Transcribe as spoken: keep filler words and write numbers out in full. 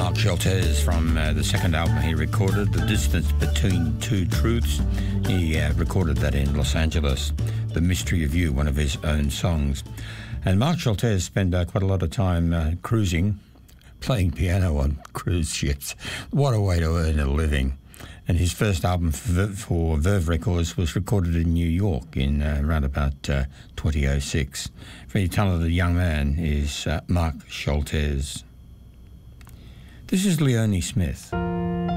Mark Schultes from uh, the second album he recorded, The Distance Between Two Truths. He uh, recorded that in Los Angeles. The Mystery of You, one of his own songs. And Mark Schultes spent uh, quite a lot of time uh, cruising, playing piano on cruise ships. What a way to earn a living. And his first album for, for Verve Records was recorded in New York in uh, around about uh, twenty oh six. Very talented young man is uh, Mark Schultes. This is Leonie Smith.